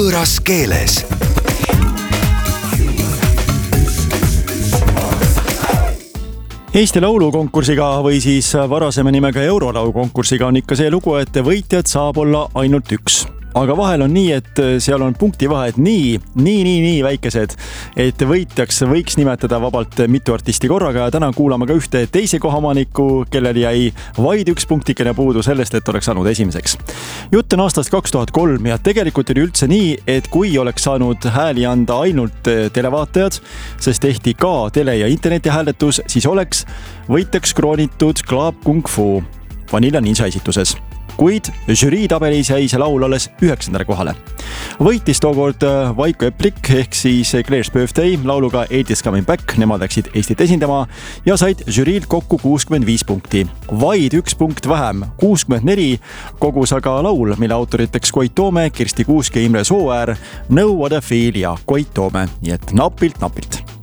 võõras keeles. Eesti laulukonkursiga või siis varasema nimega Eurolaulu konkursiga on ikka see lugu, et võitjad saab olla ainult üks. Aga vahel on nii, et seal on punktivahed nii väikesed, et võitjaks võiks nimetada vabalt mitu artisti korraga ja täna kuulame ka ühte teise kohamaniku, kellel jäi vaid üks punktikene puudu sellest, et oleks saanud esimeseks. Jutt on aastast 2003 ja tegelikult oli üldse nii, et kui oleks saanud hääli anda ainult televaatajad, sest tehti ka tele- ja internetihääletus, siis oleks võitjaks kroonitud Club Kung Fu Vanilla Ninja esituses. Kuid žürii tabelis jäi see laul alles 9. kohale. Võitis tookord Vaiko Eplik ehk siis Claire's Birthday lauluga Eighties Coming Back, nemad läksid Eestit esindama ja said žüriilt kokku 65 punkti. Vaid üks punkt vähem, 64 kogus aga laul, mille autoriteks Koit Toome, Kirsti Kuusk ja Imre Sooäär, Know What I Feel ja Koit Toome, nii et napilt.